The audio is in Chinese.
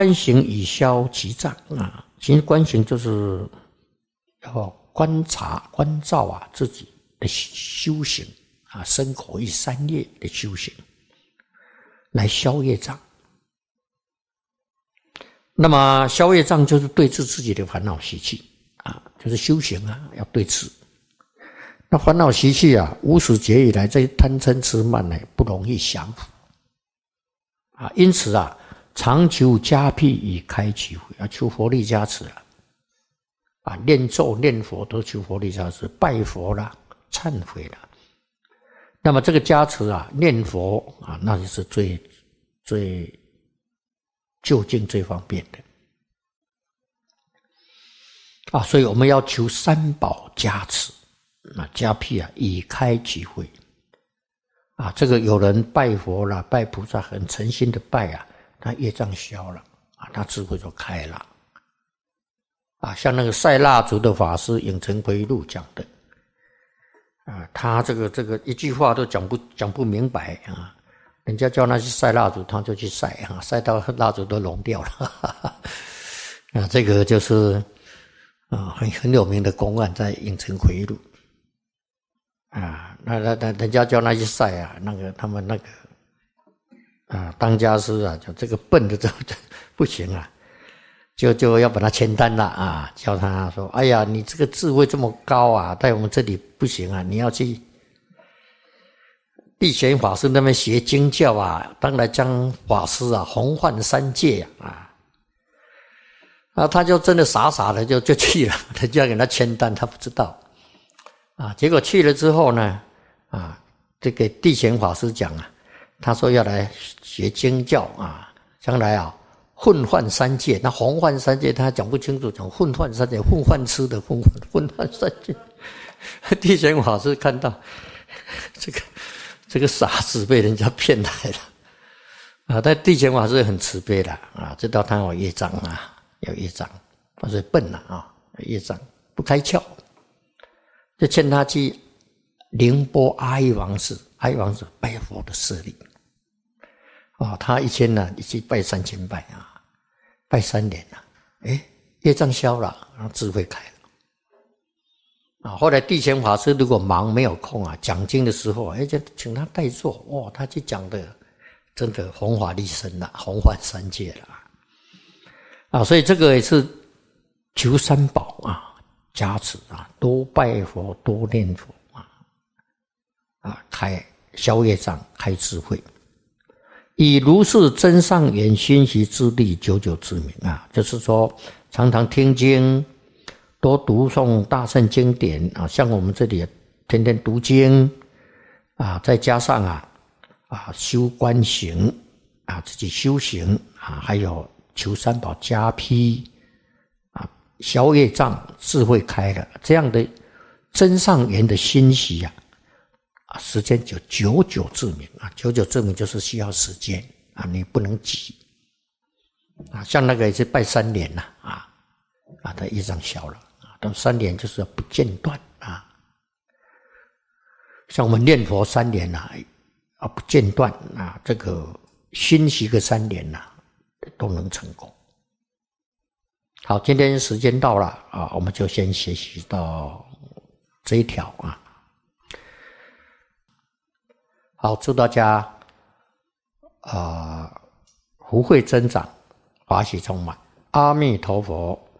观行以消其障啊。其实观行就是要观察、关照啊自己的修行啊，身口意三业的修行，来消业障。那么消业障就是对治自己的烦恼习气啊，就是修行啊，要对治。那烦恼习气啊，无始劫以来，这贪嗔痴慢呢，不容易降伏啊，因此啊，常求加庇以开其慧，要求佛力加持啊，念咒念佛都求佛力加持，拜佛啦，忏悔啦。那么这个加持啊，念佛啊，那就是最就近最方便的啊，所以我们要求三宝加持啊，加庇啊，以开其慧啊。这个有人拜佛啦，拜菩萨很诚心的拜啊，他业障消了啊，他智慧就开了啊。像那个晒蜡烛的法师影城回忆录讲的啊，他这个一句话都讲不明白啊。人家叫他去晒蜡烛，他就去晒啊，晒到蜡烛都融掉了啊。这个就是啊很有名的公案，在影城回忆录啊。那人家叫他去晒啊，他们啊当家师啊，就这个笨的就不行啊，就要把他签单了啊，叫他说：“哎呀，你这个智慧这么高啊，在我们这里不行啊，你要去地贤法师那边学经教啊，当来将法师啊弘范三界啊。”啊，他就真的傻傻的就去了，人家给他签单，他不知道啊。结果去了之后呢，啊，这个地贤法师讲啊，他说要来学经教啊，将来啊混饭三界，那弘范三界他讲不清楚，讲混饭三界，混饭吃的混饭三界。地贤法师看到这个傻子被人家骗来了啊！但地贤法师很慈悲的啊，知道他有业障啊，有业障，他是笨了啊，有业障不开窍，就劝他去宁波阿育王寺，阿育王寺拜佛的舍利啊，他一天呢一去拜3000拜啊，拜3年了，业障消了，然后智慧开了。啊，后来地贤法师如果忙没有空啊，讲经的时候，就请他代坐，哇，他去讲的真的弘法利生了，弘范三界了啊！所以这个也是求三宝啊加持啊，多拜佛，多念佛啊，开消业障，开智慧，以如是真上缘熏习之力，久久之名啊，就是说常常听经。多读诵大乘经典啊，像我们这里天天读经啊，再加上修观行啊，自己修行啊，还有求三宝加庇啊，消业障，智慧开了，这样的真上缘的欣喜啊，时间就久久至明啊，久久至明就是需要时间啊，你不能急啊，像那个也是拜3年了啊，他业障消了。到3年就是要不间断啊，像我们念佛3年不间断啊，这个熏习个3年都能成功。好，今天时间到了啊，我们就先学习到这一条啊。好，祝大家福慧增长，法喜充满。阿弥陀佛。